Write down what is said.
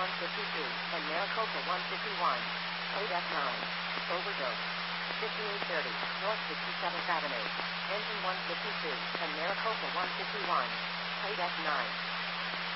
152, and Maricopa 151. Plate F9. Overdose. 5830, North 67th Avenue. Engine 152, and Maricopa 151. Plate F9.